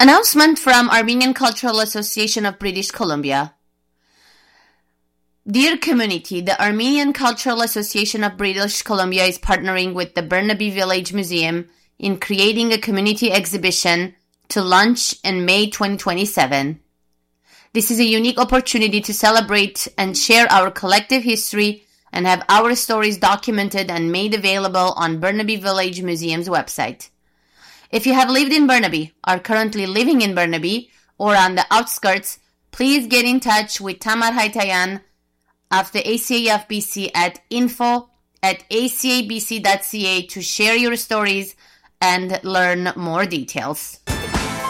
Announcement from Armenian Cultural Association of British Columbia. Dear community, the Armenian Cultural Association of British Columbia is partnering with the Burnaby Village Museum in creating a community exhibition to launch in May 2027. This is a unique opportunity to celebrate and share our collective history and have our stories documented and made available on Burnaby Village Museum's website. If you have lived in Burnaby, are currently living in Burnaby, or on the outskirts, please get in touch with Tamar Haytayan of the ACAF-BC at info@acabc.ca to share your stories and learn more details.